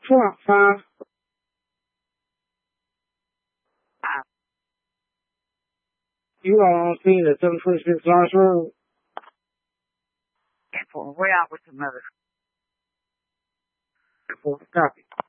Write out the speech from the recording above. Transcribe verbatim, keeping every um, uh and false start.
Trump, huh? You all see the seven twenty-six Lawrence Road? And for way out with the mother. Copy.